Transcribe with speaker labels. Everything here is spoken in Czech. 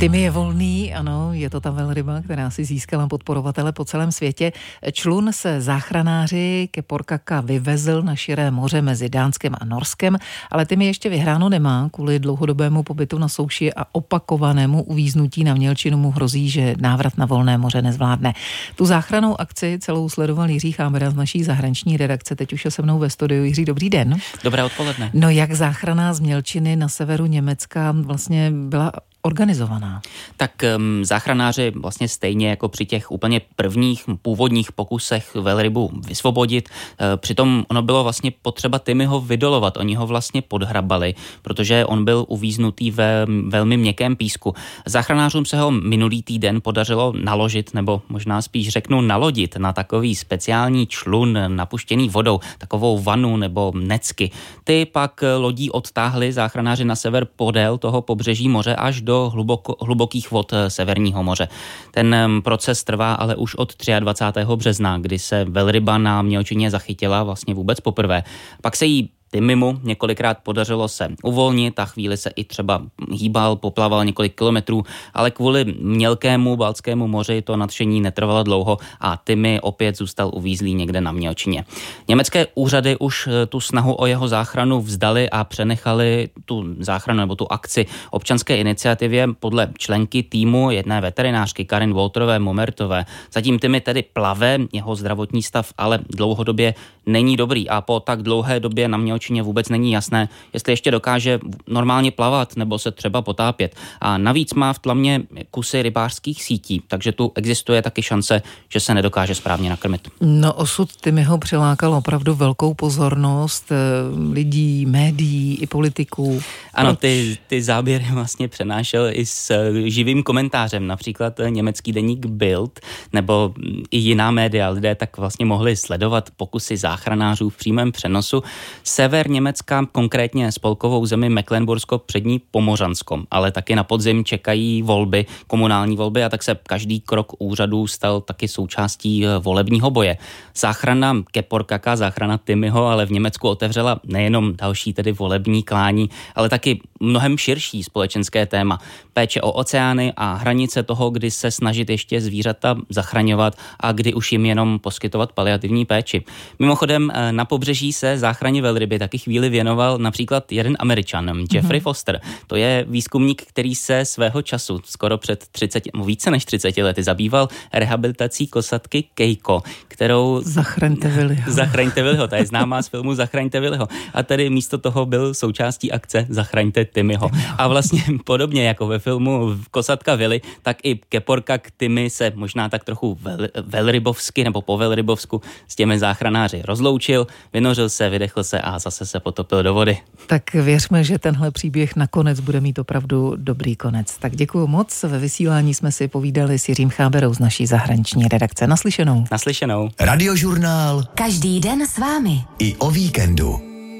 Speaker 1: Tymi je volný, ano, je to ta velryba, která si získala podporovatele po celém světě. Člun se záchranáři Keporkaka vyvezl na širé moře mezi Dánskem a Norskem, ale Tymi ještě vyhráno nemá. Kvůli dlouhodobému pobytu na souši a opakovanému uvíznutí na mělčinu mu hrozí, že návrat na volné moře nezvládne. Tu záchrannou akci celou sledoval Jiří Chábera z naší zahraniční redakce. Teď už je se mnou ve studiu. Jiří, dobrý den.
Speaker 2: Dobré odpoledne.
Speaker 1: No, jak záchrana z mělčiny na severu Německa vlastně byla organizovaná?
Speaker 2: Tak záchranáři vlastně stejně jako při těch úplně prvních původních pokusech velrybu vysvobodit, přitom ono bylo vlastně potřeba Tymiho vydolovat. Oni ho vlastně podhrabali, protože on byl uvíznutý ve velmi měkkém písku. Záchranářům se ho minulý týden podařilo naložit, nebo možná spíš řeknu nalodit na takový speciální člun napuštěný vodou, takovou vanu nebo necky. Ty pak lodí odtáhli záchranáři na sever podél toho pobřeží moře až do hlubokých vod Severního moře. Ten proces trvá ale už od 23. března, kdy se velryba na mělčině zachytila vlastně vůbec poprvé. Pak se jí Tymimu několikrát podařilo se uvolnit a chvíli se i třeba hýbal, poplaval několik kilometrů, ale kvůli mělkému Baltskému moři to nadšení netrvalo dlouho a Tymi opět zůstal uvízlý někde na mělčině. Německé úřady už tu snahu o jeho záchranu vzdali a přenechali tu záchranu nebo tu akci občanské iniciativě podle členky týmu jedné veterinářky Karin Wolterové Momertové. Zatím Tymi tedy plave, jeho zdravotní stav ale dlouhodobě není dobrý a po tak dlouhé době na mělčině vůbec není jasné, jestli ještě dokáže normálně plavat nebo se třeba potápět. A navíc má v tlamě kusy rybářských sítí, takže tu existuje taky šance, že se nedokáže správně nakrmit.
Speaker 1: No, osud Tymiho přilákal opravdu velkou pozornost lidí, médií i politiků.
Speaker 2: Ano, ty záběry vlastně přenášel i s živým komentářem, například německý deník Bild nebo i jiná média. Lidé tak vlastně mohli sledovat pokusy záchranářů v přímém přenosu. Sever Německa, konkrétně spolkovou zemi Mecklenbursko-Přední Pomořansko, ale taky na podzim čekají volby, komunální volby a tak se každý krok úřadů stal taky součástí volebního boje. Záchrana Keporkaka, záchrana Tymiho, ale v Německu otevřela nejenom další tedy volební klání, ale taky mnohem širší společenské téma. Péče o oceány a hranice toho, kdy se snažit ještě zvířata zachraňovat a kdy už jim jenom poskytovat paliativní péči. Mimochodem na pobřeží se záchraně velryby taky chvíli věnoval například jeden Američan, Jeffrey Foster. To je výzkumník, který se svého času skoro před více než 30 lety zabýval rehabilitací kosatky Keiko, kterou... Zachraňte Willyho, ta je známá z filmu Zachraňte Willyho. A tady místo toho byl součástí akce Zachraňte Tymiho. A vlastně podobně jako ve filmu Kosatka Willy, tak i Keporkak Tymi se možná tak trochu velrybovsky nebo po velrybovsku s těmi záchranáři rozloučil, vynořil se, vydechl se a zase se potopil do vody.
Speaker 1: Tak věřme, že tenhle příběh nakonec bude mít opravdu dobrý konec. Tak děkuju moc. Ve vysílání jsme si povídali s Jiřím Cháberou z naší zahraniční redakce. Naslyšenou.
Speaker 2: Naslyšenou.
Speaker 3: Radiožurnál.
Speaker 4: Každý den s vámi.
Speaker 3: I o víkendu.